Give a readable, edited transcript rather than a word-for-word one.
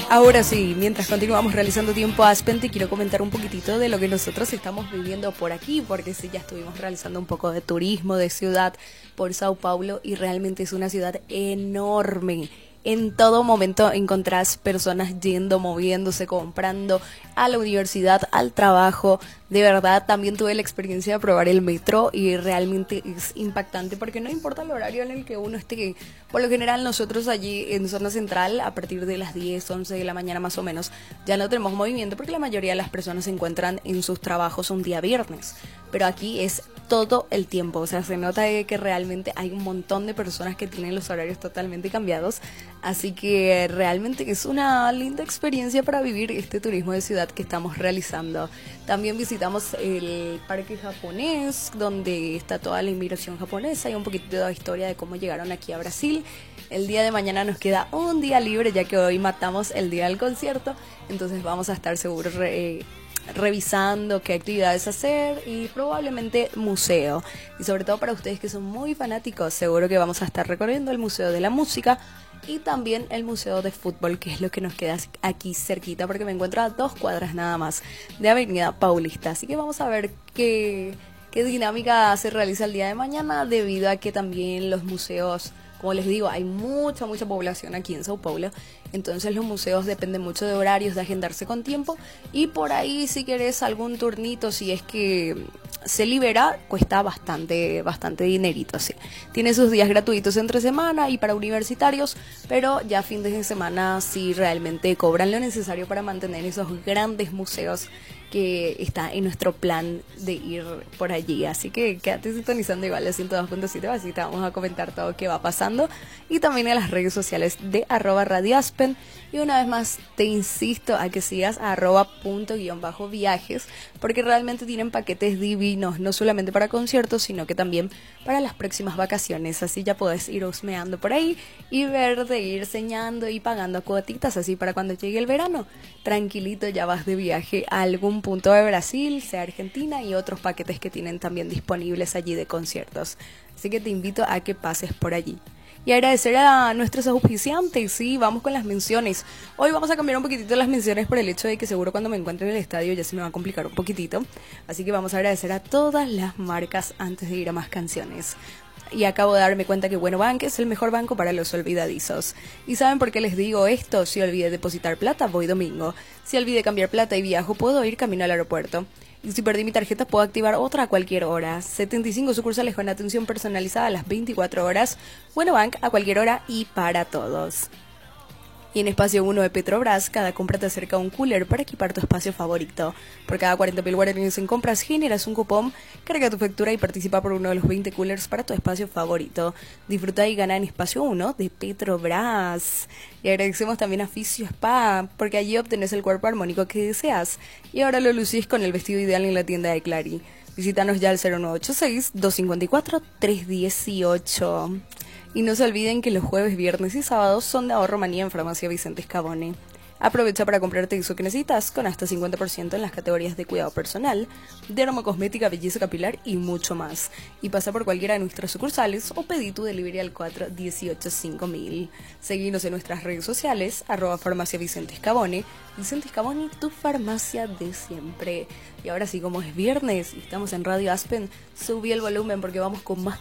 Ahora sí, mientras continuamos realizando Tiempo Aspen, te quiero comentar un poquitito de lo que nosotros estamos viviendo por aquí, porque sí, ya estuvimos realizando un poco de turismo de ciudad por Sao Paulo y realmente es una ciudad enorme. En todo momento encontrás personas yendo, moviéndose, comprando a la universidad, al trabajo. De verdad, también tuve la experiencia de probar el metro y realmente es impactante porque no importa el horario en el que uno esté. Por lo general nosotros allí en zona central, a partir de las 10, 11 de la mañana más o menos, ya no tenemos movimiento porque la mayoría de las personas se encuentran en sus trabajos un día viernes. Pero aquí es todo el tiempo, o sea, se nota que realmente hay un montón de personas que tienen los horarios totalmente cambiados, así que realmente es una linda experiencia para vivir este turismo de ciudad que estamos realizando. También visitamos el parque japonés, donde está toda la inmigración japonesa y un poquito de historia de cómo llegaron aquí a Brasil. El día de mañana nos queda un día libre, ya que hoy matamos el día del concierto, entonces vamos a estar seguros revisando qué actividades hacer y probablemente museo. Y sobre todo para ustedes que son muy fanáticos, seguro que vamos a estar recorriendo el Museo de la Música y también el Museo de Fútbol, que es lo que nos queda aquí cerquita, porque me encuentro a 2 cuadras nada más de Avenida Paulista. Así que vamos a ver qué dinámica se realiza el día de mañana, debido a que también los museos, como les digo, hay mucha población aquí en Sao Paulo, entonces los museos dependen mucho de horarios, de agendarse con tiempo, y por ahí si querés algún turnito, si es que se libera, cuesta bastante dinerito, sí. Tiene sus días gratuitos entre semana y para universitarios, pero ya fines de semana sí realmente cobran lo necesario para mantener esos grandes museos que está en nuestro plan de ir por allí. Así que quédate sintonizando igual a 102.7, así te vamos a comentar todo qué va pasando, y también en las redes sociales de @radioaspen. Y una vez más te insisto a que sigas a @punto_viajes, porque realmente tienen paquetes divinos, no solamente para conciertos, sino que también para las próximas vacaciones. Así ya podés ir husmeando por ahí y ver de ir señando y pagando cuotitas, así para cuando llegue el verano, tranquilito ya vas de viaje a algún punto de Brasil, sea Argentina, y otros paquetes que tienen también disponibles allí de conciertos. Así que te invito a que pases por allí. Y agradecer a nuestros auspiciantes, sí, vamos con las menciones. Hoy vamos a cambiar un poquitito las menciones por el hecho de que seguro cuando me encuentre en el estadio ya se me va a complicar un poquitito. Así que vamos a agradecer a todas las marcas antes de ir a más canciones. Y acabo de darme cuenta que Bueno Bank es el mejor banco para los olvidadizos. ¿Y saben por qué les digo esto? Si olvidé depositar plata, voy domingo. Si olvidé cambiar plata y viajo, puedo ir camino al aeropuerto. Y si perdí mi tarjeta, puedo activar otra a cualquier hora. 75 sucursales con atención personalizada a las 24 horas. Bueno Bank, a cualquier hora y para todos. Y en Espacio 1 de Petrobras, cada compra te acerca a un cooler para equipar tu espacio favorito. Por cada 40.000 guaraníes en compras generas un cupón, carga tu factura y participa por uno de los 20 coolers para tu espacio favorito. Disfruta y gana en Espacio 1 de Petrobras. Y agradecemos también a Fisio Spa, porque allí obtenés el cuerpo armónico que deseas. Y ahora lo lucís con el vestido ideal en la tienda de Clary. Visítanos ya al 0986-254-318. Y no se olviden que los jueves, viernes y sábados son de ahorro manía en Farmacia Vicente Scabone. Aprovecha para comprarte eso que necesitas con hasta 50% en las categorías de cuidado personal, dermocosmética, belleza capilar y mucho más. Y pasa por cualquiera de nuestras sucursales o pedí tu delivery al 418-5000. Seguinos en nuestras redes sociales, @farmacia Vicente Scabone. Vicente Scabone, tu farmacia de siempre. Y ahora sí, como es viernes y estamos en Radio Aspen, subí el volumen porque vamos con más